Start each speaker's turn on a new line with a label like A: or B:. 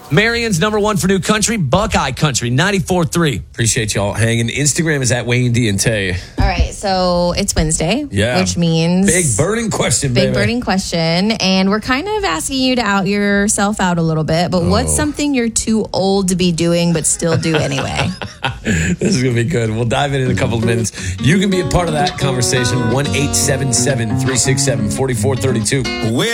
A: Marion's number one for new country, Buckeye Country, 94.3.
B: Appreciate y'all hanging. Instagram is at Wayne D and Tay.
C: All right, so it's Wednesday, which means
B: big burning question,
C: big burning question, and we're kind of asking you to out yourself out a little bit. But what's something you're too old to be doing but still do anyway?
B: This is gonna be good. We'll dive in a couple of minutes. You can be a part of that conversation. 1-877-367-4432.